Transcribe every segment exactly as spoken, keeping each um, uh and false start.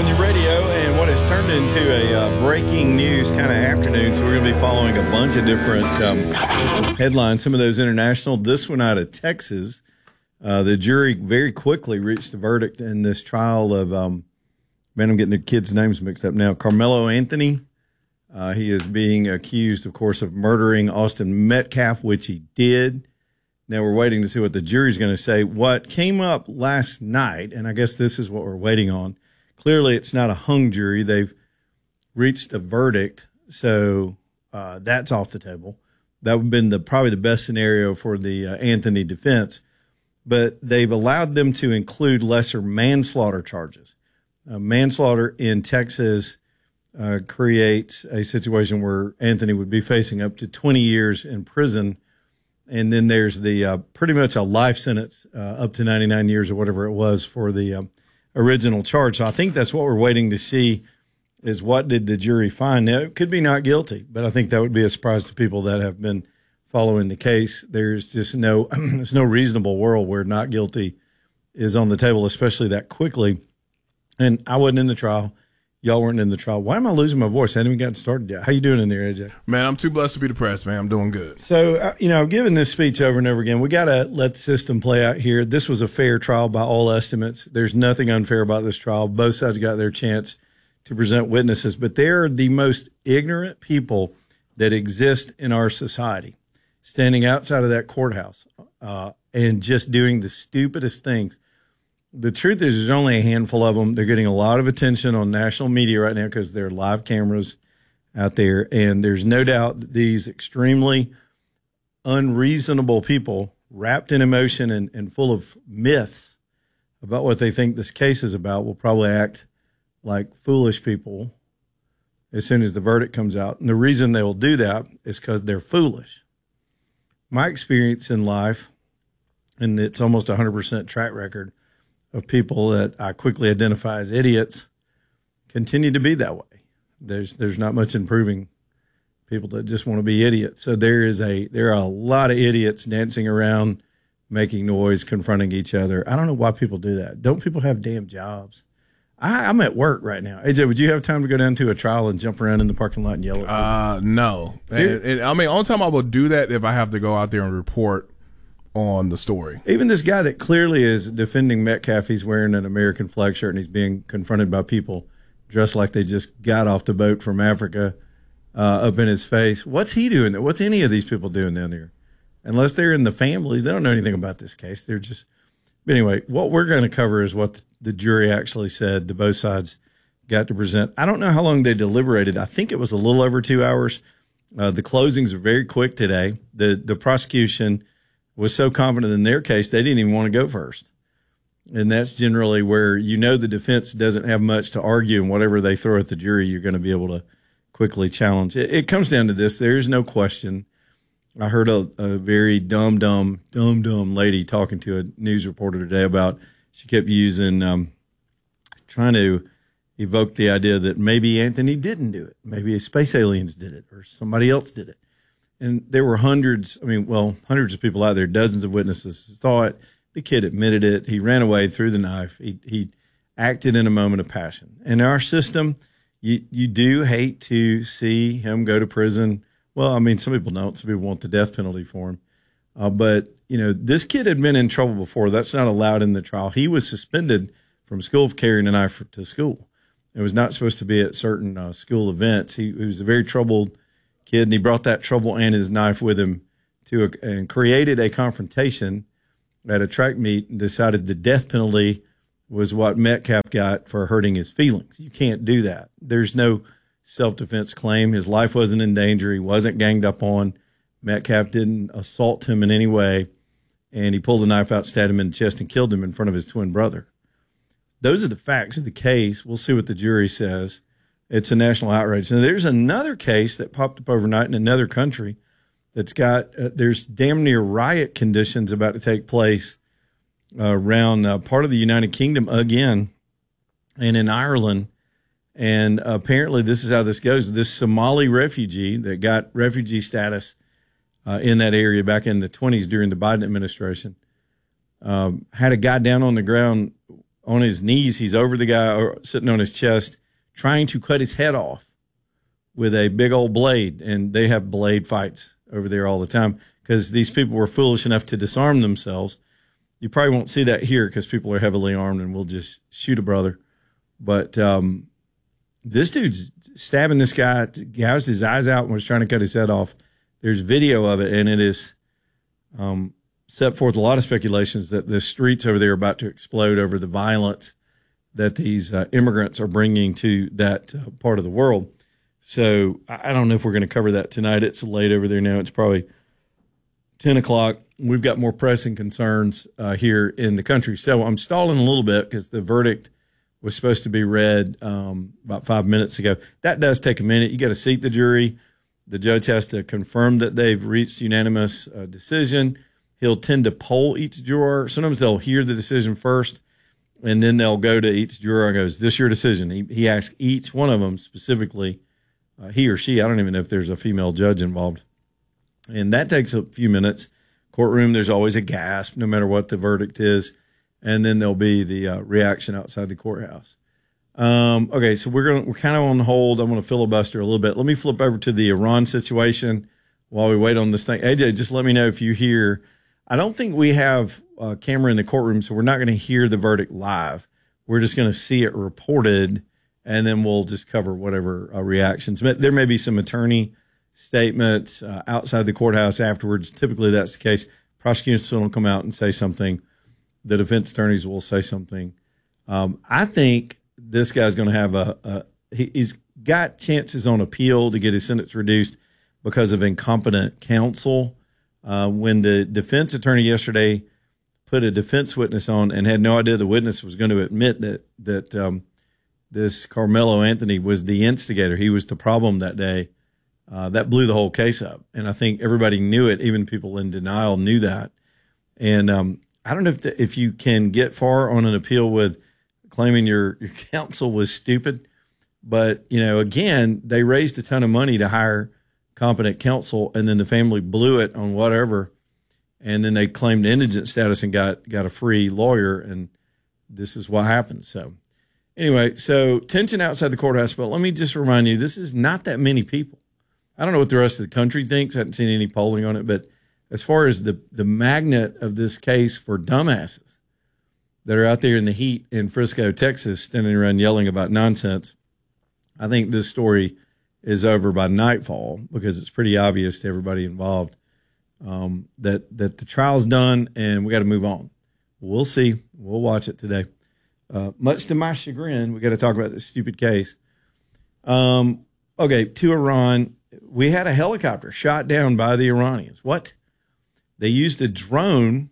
on your radio, and what has turned into a uh, breaking news kind of afternoon. So we're going to be following a bunch of different um, headlines, some of those international. This one out of Texas. Uh, the jury very quickly reached a verdict in this trial of, um, man, I'm getting the kids' names mixed up now, Carmelo Anthony. Uh, he is being accused, of course, of murdering Austin Metcalf, which he did. Now we're waiting to see what the jury's going to say. What came up last night, and I guess this is what we're waiting on, clearly it's not a hung jury. They've reached a verdict, so uh, that's off the table. That would have been the, probably the best scenario for the uh, Anthony defense. But they've allowed them to include lesser manslaughter charges. Uh, manslaughter in Texas uh, creates a situation where Anthony would be facing up to twenty years in prison. And then there's the uh, pretty much a life sentence uh, up to ninety-nine years or whatever it was for the uh, original charge. So I think that's what we're waiting to see is what did the jury find. Now, it could be not guilty, but I think that would be a surprise to people that have been following the case. There's just no there's no reasonable world where not guilty is on the table, especially that quickly. And I wasn't in the trial. Y'all weren't in the trial. Why am I losing my voice? I haven't even gotten started yet. How you doing in there, A J? Man, I'm too blessed to be depressed, man. I'm doing good. So, uh, you know, giving this speech over and over again, we got to let the system play out here. This was a fair trial by all estimates. There's nothing unfair about this trial. Both sides got their chance to present witnesses, but they're the most ignorant people that exist in our society, standing outside of that courthouse uh, and just doing the stupidest things. The truth is there's only a handful of them. They're getting a lot of attention on national media right now because there are live cameras out there. And there's no doubt that these extremely unreasonable people wrapped in emotion and, and full of myths about what they think this case is about will probably act like foolish people as soon as the verdict comes out. And the reason they will do that is because they're foolish. My experience in life, and it's almost a one hundred percent track record, of people that I quickly identify as idiots continue to be that way. There's there's not much improving people that just want to be idiots. So there is a there are a lot of idiots dancing around, making noise, confronting each other. I don't know why people do that. Don't people have damn jobs? I, I'm at work right now. A J, would you have time to go down to a trial and jump around in the parking lot and yell at people? Uh, no. And, and, I mean, only time I will do that if I have to go out there and report on the story. Even this guy that clearly is defending Metcalf, he's wearing an American flag shirt and he's being confronted by people dressed like they just got off the boat from Africa uh, up in his face. What's he doing there? What's any of these people doing down there? Unless they're in the families, they don't know anything about this case. They're just, but anyway, what we're going to cover is what the jury actually said. The both sides got to present. I don't know how long they deliberated. I think it was a little over two hours. Uh, the closings are very quick today. The, the prosecution was so confident in their case, they didn't even want to go first. And that's generally where, you know, the defense doesn't have much to argue, and whatever they throw at the jury, you're going to be able to quickly challenge. It, it comes down to this. There is no question. I heard a, a very dumb, dumb, dumb, dumb lady talking to a news reporter today about, she kept using, um, trying to evoke the idea that maybe Anthony didn't do it. Maybe space aliens did it or somebody else did it. And there were hundreds, I mean, well, hundreds of people out there, dozens of witnesses thought the kid admitted it. He ran away, threw the knife. He he acted in a moment of passion. In our system, you, you do hate to see him go to prison. Well, I mean, some people don't. Some people want the death penalty for him. Uh, but, you know, this kid had been in trouble before. That's not allowed in the trial. He was suspended from school for carrying a knife to school. It was not supposed to be at certain uh, school events. He, he was a very troubled kid, and he brought that trouble and his knife with him to a, and created a confrontation at a track meet and decided the death penalty was what Metcalf got for hurting his feelings. You can't do that. There's no self-defense claim. His life wasn't in danger. He wasn't ganged up on. Metcalf didn't assault him in any way, and he pulled a knife out, stabbed him in the chest, and killed him in front of his twin brother. Those are the facts of the case. We'll see what the jury says. It's a national outrage. Now, there's another case that popped up overnight in another country that's got, uh, there's damn near riot conditions about to take place uh, around uh, part of the United Kingdom again and in Ireland. And uh, apparently this is how this goes. This Somali refugee that got refugee status uh, in that area back in the twenties during the Biden administration um, had a guy down on the ground on his knees. He's over the guy or sitting on his chest, trying to cut his head off with a big old blade. And they have blade fights over there all the time because these people were foolish enough to disarm themselves. You probably won't see that here because people are heavily armed and will just shoot a brother. But um, this dude's stabbing this guy, gouged his eyes out and was trying to cut his head off. There's video of it, and it is um, set forth a lot of speculations that the streets over there are about to explode over the violence that these uh, immigrants are bringing to that uh, part of the world. So I don't know if we're going to cover that tonight. It's late over there now. It's probably ten o'clock. We've got more pressing concerns uh, here in the country. So I'm stalling a little bit because the verdict was supposed to be read um, about five minutes ago. That does take a minute. You got to seat the jury. The judge has to confirm that they've reached unanimous uh, decision. He'll tend to poll each juror. Sometimes they'll hear the decision first, and then they'll go to each juror and goes, "This your decision?" He, he asks each one of them specifically, uh, he or she. I don't even know if there's a female judge involved. And that takes a few minutes. Courtroom, there's always a gasp, no matter what the verdict is. And then there'll be the uh, reaction outside the courthouse. Um, okay, so we're going we're kind of on hold. I'm going to filibuster a little bit. Let me flip over to the Iran situation while we wait on this thing. A J, just let me know if you hear. I don't think we have a camera in the courtroom, so we're not going to hear the verdict live. We're just going to see it reported, and then we'll just cover whatever uh, reactions. There may be some attorney statements uh, outside the courthouse afterwards. Typically, that's the case. Prosecutors will come out and say something. The defense attorneys will say something. Um, I think this guy's going to have a, a he, he's got chances on appeal to get his sentence reduced because of incompetent counsel. Uh, when the defense attorney yesterday put a defense witness on and had no idea the witness was going to admit that that um, this Carmelo Anthony was the instigator, he was the problem that day, uh, that blew the whole case up. And I think everybody knew it. Even people in denial knew that. And um, I don't know if the, if you can get far on an appeal with claiming your, your counsel was stupid. But, you know, again, they raised a ton of money to hire competent counsel, and then the family blew it on whatever, and then they claimed indigent status and got, got a free lawyer, and this is what happened. So anyway, so tension outside the courthouse, but let me just remind you, this is not that many people. I don't know what the rest of the country thinks. I haven't seen any polling on it, but as far as the, the magnet of this case for dumbasses that are out there in the heat in Frisco, Texas, standing around yelling about nonsense, I think this story is over by nightfall because it's pretty obvious to everybody involved um, that that the trial's done and we got to move on. We'll see. We'll watch it today. Uh, much to my chagrin, we got to talk about this stupid case. Um, okay, to Iran, we had a helicopter shot down by the Iranians. What? They used a drone,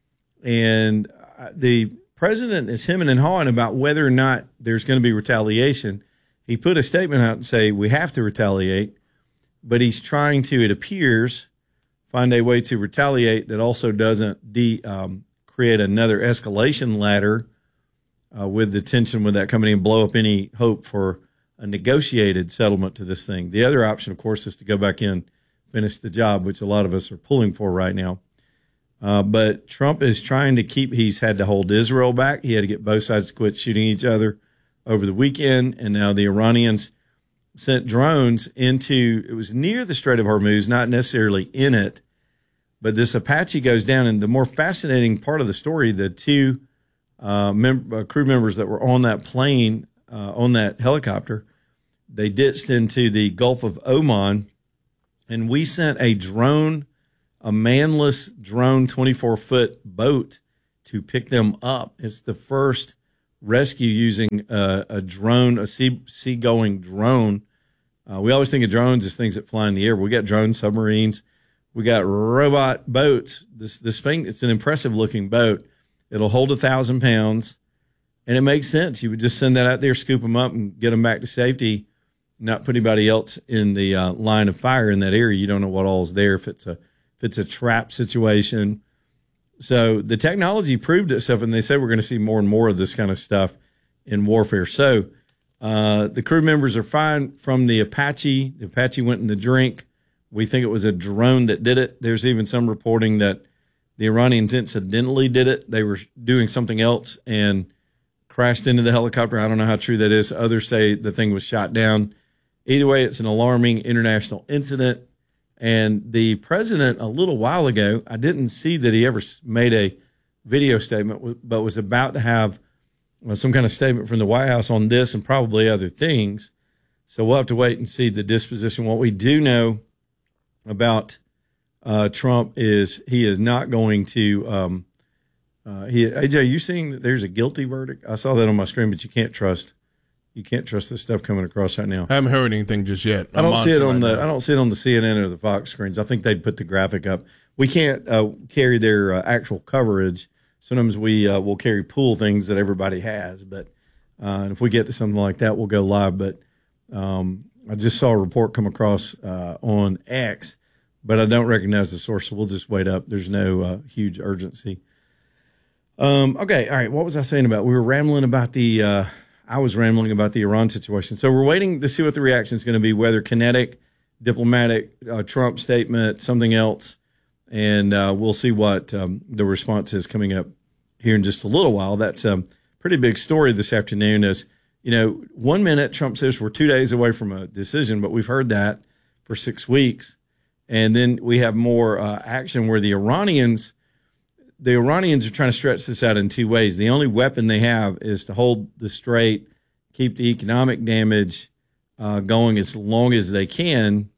and the president is hemming and hawing about whether or not there's going to be retaliation. He put a statement out and say, we have to retaliate, but he's trying to, it appears, find a way to retaliate that also doesn't de, um, create another escalation ladder uh, with the tension with that company and blow up any hope for a negotiated settlement to this thing. The other option, of course, is to go back in, finish the job, which a lot of us are pulling for right now. Uh, but Trump is trying to keep, he's had to hold Israel back. He had to get both sides to quit shooting each other over the weekend, and now the Iranians sent drones into, it was near the Strait of Hormuz, not necessarily in it, but this Apache goes down, and the more fascinating part of the story, the two uh, mem- uh, crew members that were on that plane, uh, on that helicopter, they ditched into the Gulf of Oman, and we sent a drone, a manless drone twenty-four foot boat to pick them up. It's the first rescue using a, a drone, a sea seagoing drone. Uh, we always think of drones as things that fly in the air. We got drone submarines. We got robot boats. This this thing, it's an impressive looking boat. It'll hold a thousand pounds, and it makes sense. You would just send that out there, scoop them up, and get them back to safety. Not put anybody else in the uh, line of fire in that area. You don't know what all is there. If it's a if it's a trap situation. So the technology proved itself, and they say we're going to see more and more of this kind of stuff in warfare. So uh, the crew members are fine from the Apache. The Apache went in the drink. We think it was a drone that did it. There's even some reporting that the Iranians incidentally did it. They were doing something else and crashed into the helicopter. I don't know how true that is. Others say the thing was shot down. Either way, it's an alarming international incident. And the president, a little while ago, I didn't see that he ever made a video statement, but was about to have well, some kind of statement from the White House on this and probably other things. So we'll have to wait and see the disposition. What we do know about uh, Trump is he is not going to um, uh, he, A J, you seeing that there's a guilty verdict? I saw that on my screen, but you can't trust you can't trust this stuff coming across right now. I haven't heard anything just yet. I'm I don't see it on right the now. I don't see it on the C N N or the Fox screens. I think they'd put the graphic up. We can't uh, carry their uh, actual coverage. Sometimes we uh, will carry pool things that everybody has, but uh, and if we get to something like that, we'll go live. But um, I just saw a report come across uh, on X, but I don't recognize the source, so we'll just wait up. There's no uh, huge urgency. Um, okay, all right. What was I saying about? We were rambling about the. Uh, I was rambling about the Iran situation. So we're waiting to see what the reaction is going to be, whether kinetic, diplomatic, uh, Trump statement, something else. And uh, we'll see what um, the response is coming up here in just a little while. That's a pretty big story this afternoon. As you know, one minute Trump says we're two days away from a decision, but we've heard that for six weeks. And then we have more uh, action where the Iranians, the Iranians are trying to stretch this out in two ways. The only weapon they have is to hold the strait, keep the economic damage uh, going as long as they can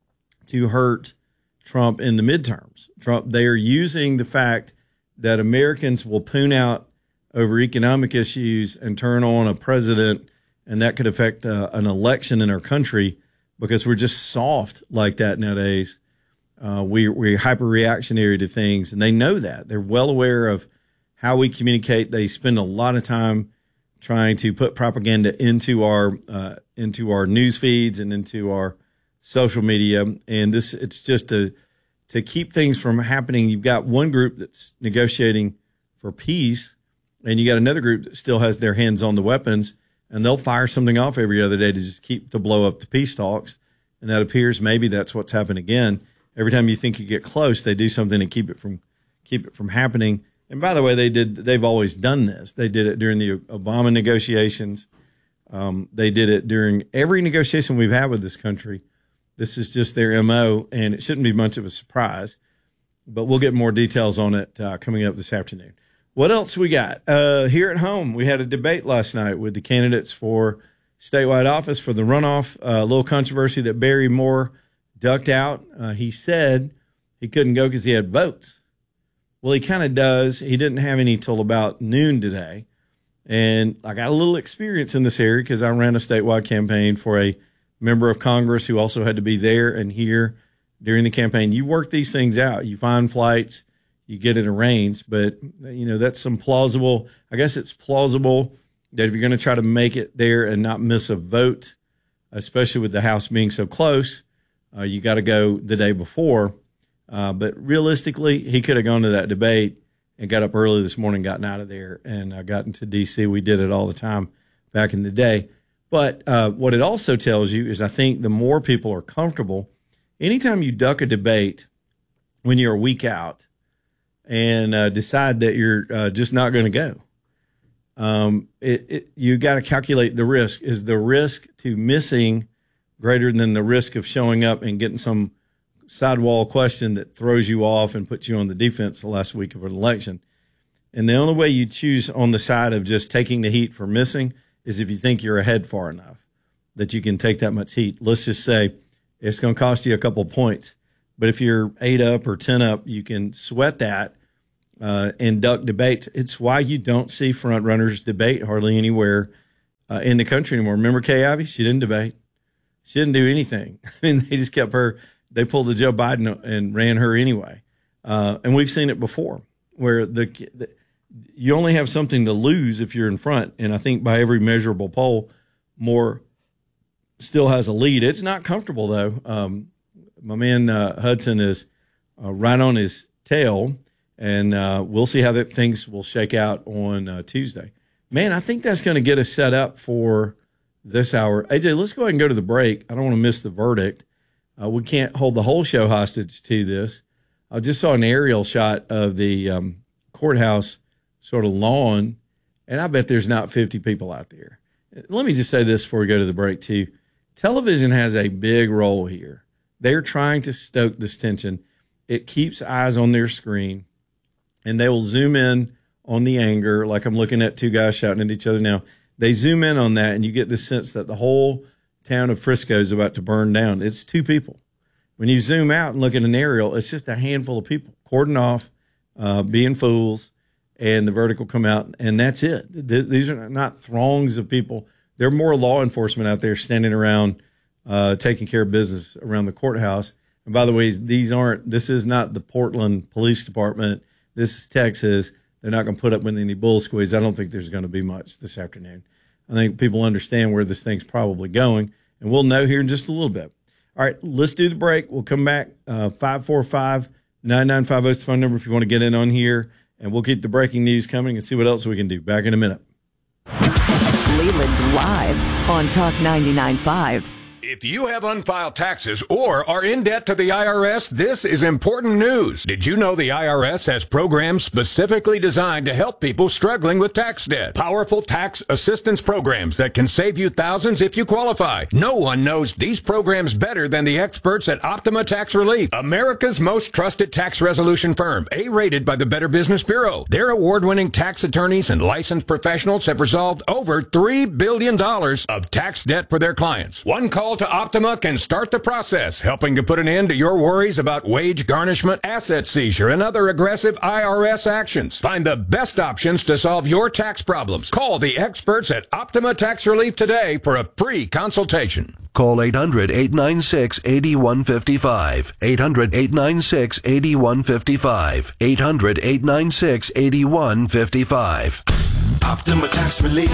to hurt Trump in the midterms. Trump, they are using the fact that Americans will poon out over economic issues and turn on a president, and that could affect uh, an election in our country because we're just soft like that nowadays. Uh, we, we're hyper reactionary to things, and they know that. They're well aware of how we communicate. They spend a lot of time trying to put propaganda into our uh, into our news feeds and into our social media, and this it's just to to keep things from happening. You've got one group that's negotiating for peace, and you got another group that still has their hands on the weapons, and they'll fire something off every other day to just keep to blow up the peace talks. And that appears maybe that's what's happened again. Every time you think you get close, they do something to keep it from keep it from happening. And by the way, they did. They've always done this. They did it during the Obama negotiations. Um, they did it during every negotiation we've had with this country. This is just their M O, and it shouldn't be much of a surprise. But we'll get more details on it uh, coming up this afternoon. What else we got? Uh, here at home, we had a debate last night with the candidates for statewide office for the runoff. A uh, little controversy that Barry Moore ducked out. Uh, he said he couldn't go because he had votes. Well, he kind of does. He didn't have any till about noon today. And I got a little experience in this area because I ran a statewide campaign for a member of Congress who also had to be there and here during the campaign. You work these things out. You find flights, you get it arranged. But, you know, that's some plausible, I guess it's plausible that if you're going to try to make it there and not miss a vote, especially with the House being so close, uh, you got to go the day before. Uh, but realistically, he could have gone to that debate and got up early this morning, gotten out of there, and uh, got into D C. We did it all the time back in the day. But uh, what it also tells you is I think the more people are comfortable, anytime you duck a debate when you're a week out and uh, decide that you're uh, just not going to go, um, it, it, you got to calculate the risk. Is the risk to missing greater than the risk of showing up and getting some sidewall question that throws you off and puts you on the defense the last week of an election? And the only way you choose on the side of just taking the heat for missing is if you think you're ahead far enough that you can take that much heat. Let's just say it's going to cost you a couple points, but if you're eight up or ten up, you can sweat that uh, and duck debates. It's why you don't see front runners debate hardly anywhere uh, in the country anymore. Remember Kay Ivey? She didn't debate. She didn't do anything. I mean, they just kept her. They pulled the Joe Biden and ran her anyway. Uh, and we've seen it before where the, the you only have something to lose if you're in front. And I think by every measurable poll, Moore still has a lead. It's not comfortable, though. Um, my man uh, Hudson is uh, right on his tail, and uh, we'll see how that things will shake out on uh, Tuesday. Man, I think that's going to get us set up for this hour. A J, let's go ahead and go to the break. I don't want to miss the verdict. Uh, we can't hold the whole show hostage to this. I just saw an aerial shot of the um, courthouse sort of lawn And I bet there's not fifty people out there. Let me just say this before we go to the break, too. Television has a big role here. They're trying to stoke this tension. It keeps eyes on their screen, and they will zoom in on the anger, like I'm looking at two guys shouting at each other now. They zoom in on that, and you get the sense that the whole town of Frisco is about to burn down. It's two people. When you zoom out and look at an aerial, it's just a handful of people cordoned off, uh, being fools, and the verdict will come out, and that's it. Th- these are not throngs of people. There are more law enforcement out there standing around uh, taking care of business around the courthouse. And by the way, these aren't. This is not the Portland Police Department. This is Texas. They're not going to put up with any bull squeeze. I don't think there's going to be much this afternoon. I think people understand where this thing's probably going, and we'll know here in just a little bit. All right, let's do the break. We'll come back. Uh, five four five, nine nine five zero is the phone number if you want to get in on here, and we'll keep the breaking news coming and see what else we can do. Back in a minute. Leland live on Talk ninety-nine point five. If you have unfiled taxes or are in debt to the I R S, this is important news. Did you know the I R S has programs specifically designed to help people struggling with tax debt? Powerful tax assistance programs that can save you thousands if you qualify. No one knows these programs better than the experts at Optima Tax Relief, America's most trusted tax resolution firm, A-rated by the Better Business Bureau. Their award-winning tax attorneys and licensed professionals have resolved over three billion dollars of tax debt for their clients. One call to Optima can start the process, helping to put an end to your worries about wage garnishment, asset seizure, and other aggressive I R S actions. Find the best options to solve your tax problems. Call the experts at Optima Tax Relief today for a free consultation. Call eight hundred, eight nine six, eight one five five. eight hundred, eight nine six, eight one five five. eight hundred, eight nine six, eight one five five. Optima Tax Relief.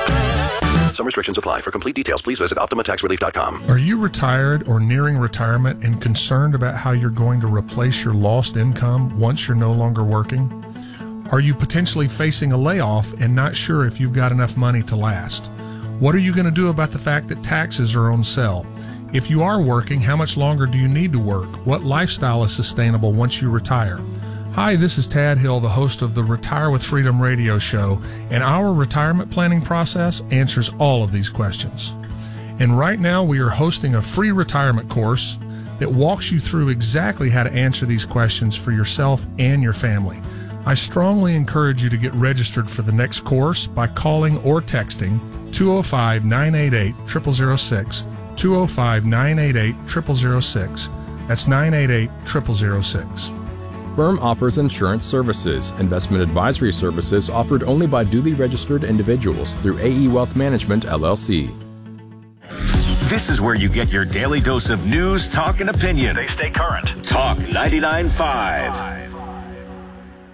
Some restrictions apply. For complete details, please visit optima tax relief dot com. Are you retired or nearing retirement and concerned about how you're going to replace your lost income once you're no longer working? Are you potentially facing a layoff and not sure if you've got enough money to last? What are you going to do about the fact that taxes are on sale? If you are working, how much longer do you need to work? What lifestyle is sustainable once you retire? Hi, this is Tad Hill, the host of the Retire with Freedom radio show, and our retirement planning process answers all of these questions. And right now we are hosting a free retirement course that walks you through exactly how to answer these questions for yourself and your family. I strongly encourage you to get registered for the next course by calling or texting two oh five, nine eight eight, zero zero zero six, two oh five, nine eight eight, zero zero zero six. That's nine eight eight, zero zero zero six. Firm offers insurance services. Investment advisory services offered only by duly registered individuals through A E Wealth Management, L L C. This is where you get your daily dose of news, talk, and opinion. They stay current. Talk ninety-nine point five.